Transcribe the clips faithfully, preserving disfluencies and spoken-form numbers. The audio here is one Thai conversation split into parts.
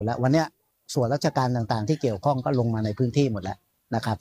แล้ววันนี้ส่วนราชการต่างๆที่เกี่ยวข้องก็ลงมาในพื้นที่หมดแล้วนะครับ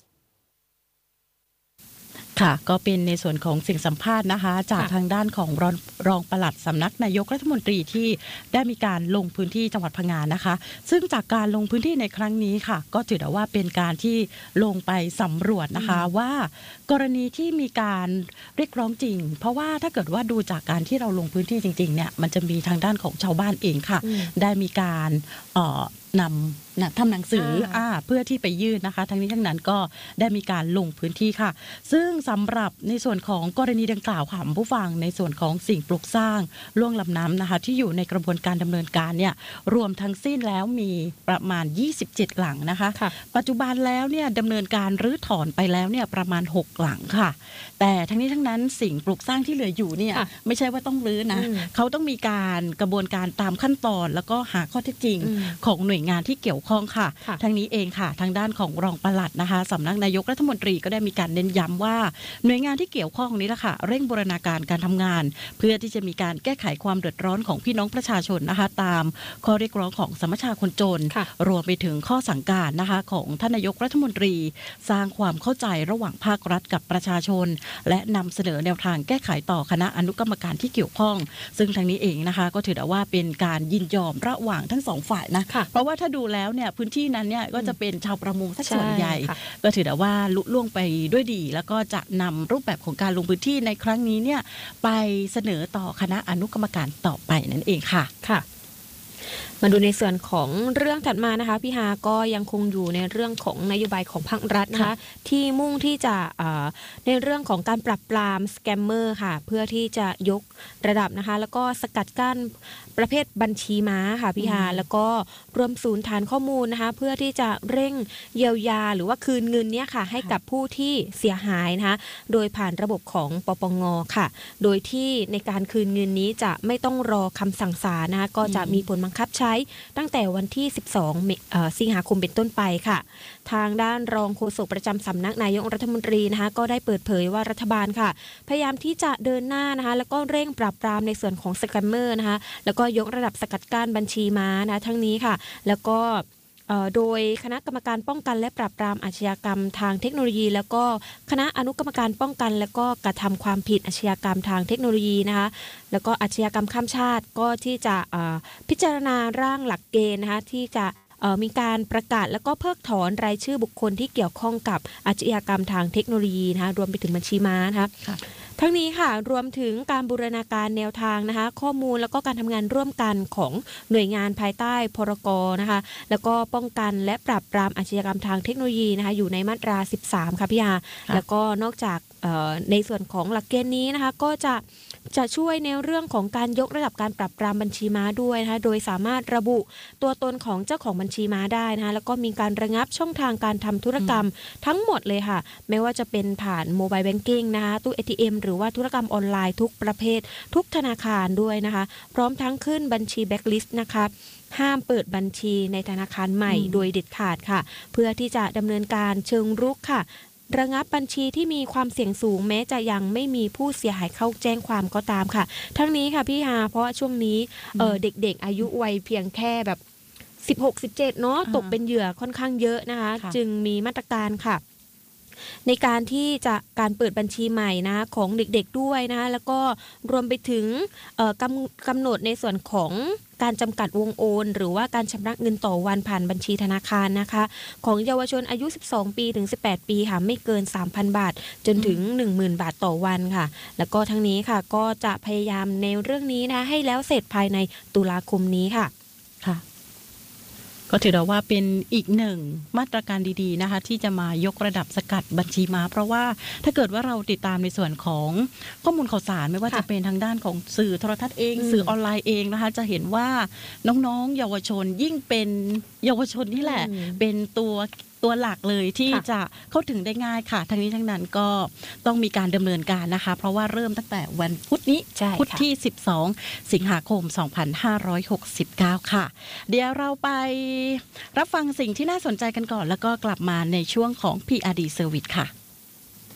ค่ะก็เป็นในส่วนของเสียงสัมภาษณ์นะคะจากทางด้านของรองรองปลัดสำนักนายกรัฐมนตรีที่ได้มีการลงพื้นที่จังหวัดพังงานะคะซึ่งจากการลงพื้นที่ในครั้งนี้ค่ะก็ถือว่าเป็นการที่ลงไปสำรวจนะคะว่ากรณีที่มีการเรียกร้องจริงเพราะว่าถ้าเกิดว่าดูจากการที่เราลงพื้นที่จริงๆเนี่ยมันจะมีทางด้านของชาวบ้านเองค่ะได้มีการเอ่อนำนะทำหนังสืออ่าเพื่อที่ไปยื่นนะคะทั้งนี้ทั้งนั้นก็ได้มีการลงพื้นที่ค่ะซึ่งสำหรับในส่วนของกรณีดังกล่าวค่ะผู้ฟังในส่วนของสิ่งปลูกสร้างล่วงล้ำน้ำนะคะที่อยู่ในกระบวนการดำเนินการเนี่ยรวมทั้งสิ้นแล้วมีประมาณยี่สิบเจ็ดหลังนะคะปัจจุบันแล้วเนี่ยดำเนินการรื้อถอนไปแล้วเนี่ยประมาณหกหลังค่ะแต่ทั้งนี้ทั้งนั้นสิ่งปลูกสร้างที่เหลืออยู่เนี่ยไม่ใช่ว่าต้องรื้อนะเขาต้องมีการกระบวนการตามขั้นตอนแล้วก็หาข้อเท็จจริงของหน่วยงานที่เกี่ยวข้องค่ะทั้งนี้เองค่ะทางด้านของรองปลัดนะคะสำนักนายกรัฐมนตรีก็ได้มีการเน้นย้ำว่าหน่วยงานที่เกี่ยวข้องนี้แหละค่ะเร่งบูรณาการการทำงานเพื่อที่จะมีการแก้ไขความเดือดร้อนของพี่น้องประชาชนนะคะตามข้อเรียกร้องของสมัชชาคนจนรวมไปถึงข้อสั่งการนะคะของท่านนายกรัฐมนตรีสร้างความเข้าใจระหว่างภาครัฐกับประชาชนและนำเสนอแนวทางแก้ไขต่อคณะอนุกรรมการที่เกี่ยวข้องซึ่งทางนี้เองนะคะก็ถือว่าเป็นการยินยอมระหว่างทั้งสองฝ่ายนะเพราะว่าถ้าดูแล้วเนี่ยพื้นที่นั้นเนี่ยก็จะเป็นชาวประมงสักส่วนใหญ่ก็ถือว่าลุล่วงไปด้วยดีแล้วก็จะนำรูปแบบของการลงพื้นที่ในครั้งนี้เนี่ยไปเสนอต่อคณะอนุกรรมการต่อไปนั่นเองค่ะค่ะมาดูในส่วนของเรื่องถัดมานะคะพี่ฮาก็ยังคงอยู่ในเรื่องของนโยบายของภาครัฐนะคะที่มุ่งที่จะในเรื่องของการปราบปรามสแกมเมอร์ค่ะเพื่อที่จะยกระดับนะคะแล้วก็สกัดกั้นประเภทบัญชีม้าค่ะพี่ฮาแล้วก็รวมศูนย์ฐานข้อมูลนะคะเพื่อที่จะเร่งเยียวยาหรือว่าคืนเงินเนี้ยค่ะให้กับผู้ที่เสียหายนะคะโดยผ่านระบบของปปงค่ะโดยที่ในการคืนเงินนี้จะไม่ต้องรอคำสั่งศาลนะคะก็จะมีผลบังคับใช้ตั้งแต่วันที่สิบสองสิงหาคมเป็นต้นไปค่ะทางด้านรองโฆษกประจำสำนักนายกรัฐมนตรีนะคะก็ได้เปิดเผยว่ารัฐบาลค่ะพยายามที่จะเดินหน้านะคะแล้วก็เร่งปราบปรามในส่วนของสแกมเมอร์นะคะแล้วก็ยกระดับสกัดกั้นบัญชีม้านะทั้งนี้ค่ะแล้วก็โดยคณะกรรมการป้องกันและปราบปรามอาชญากรรมทางเทคโนโลยีแล้วก็คณะอนุกรรมการป้องกันและก็กระทำความผิดอาชญากรรมทางเทคโนโลยีนะคะแล้วก็อาชญากรรมข้ามชาติก็ที่จะพิจารณาร่างหลักเกณฑ์นะคะที่จะมีการประกาศแล้วก็เพิกถอนรายชื่อบุคคลที่เกี่ยวข้องกับอาชญากรรมทางเทคโนโลยีนะคะรวมไปถึงบัญชีม้านะคะทั้งนี้ค่ะรวมถึงการบูรณาการแนวทางนะคะข้อมูลแล้วก็การทำงานร่วมกันของหน่วยงานภายใต้พรกนะคะแล้วก็ป้องกันและปราบปรามอาชญากรรมทางเทคโนโลยีนะคะอยู่ในมาตราสิบสามค่ะพี่อาแล้วก็นอกจากในส่วนของหลักเกณฑ์นี้นะคะก็จะจะช่วยในเรื่องของการยกระดับการปราบปรามบัญชีม้าด้วยนะคะโดยสามารถระบุตัวตนของเจ้าของบัญชีม้าได้นะคะแล้วก็มีการระงับช่องทางการทำธุรกรรมทั้งหมดเลยค่ะไม่ว่าจะเป็นผ่านโมบายแบงกิ้งนะคะตู้ เอ ที เอ็ม หรือว่าธุรกรรมออนไลน์ทุกประเภททุกธนาคารด้วยนะคะพร้อมทั้งขึ้นบัญชีแบ็คลิสต์นะคะห้ามเปิดบัญชีในธนาคารใหม่โดยเด็ดขาดค่ะเพื่อที่จะดำเนินการเชิงรุกค่ะระงับบัญชีที่มีความเสี่ยงสูงแม้จะยังไม่มีผู้เสียหายเข้าแจ้งความก็ตามค่ะทั้งนี้ค่ะพี่ฮาเพราะช่วงนี้เเด็กๆอายุวัยเพียงแค่แบบสิบหก สิบเจ็ดเนาะตกเป็นเหยื่อค่อนข้างเยอะนะคะจึงมีมาตรการค่ะในการที่จะการเปิดบัญชีใหม่นะของเด็กๆด้วยนะคะแล้วก็รวมไปถึงกำกำหนดในส่วนของการจำกัดวงโอนหรือว่าการชำระเงินต่อวันผ่านบัญชีธนาคารนะคะของเยาวชนอายุสิบสองปีถึงสิบแปดปีค่ะไม่เกิน สามพัน บาทจนถึง หนึ่งหมื่น บาทต่อวันค่ะแล้วก็ทั้งนี้ค่ะก็จะพยายามในเรื่องนี้นะให้แล้วเสร็จภายในตุลาคมนี้ค่ะค่ะก็ถือว่าเป็นอีกหนึ่งมาตรการดีๆนะคะที่จะมายกระดับสกัดบัญชีม้าเพราะว่าถ้าเกิดว่าเราติดตามในส่วนของข้อมูลข่าวสารไม่ว่าจะเป็นทางด้านของสื่อโทรทัศน์เองสื่อออนไลน์เองนะคะจะเห็นว่าน้องๆเยาวชนยิ่งเป็นเยาวชนนี่แหละเป็นตัวตัวหลักเลยที่จะเข้าถึงได้ง่ายค่ะทั้งนี้ทั้งนั้นก็ต้องมีการดำเนินการนะคะเพราะว่าเริ่มตั้งแต่วันพุธนี้พุธที่สิบสองสิงหาคมสองพันห้าร้อยหกสิบเก้าค่ะเดี๋ยวเราไปรับฟังสิ่งที่น่าสนใจกันก่อนแล้วก็กลับมาในช่วงของ พี อาร์ ดี Service ค่ะ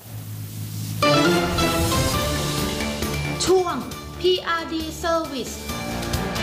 ช่วง พี อาร์ ดี Service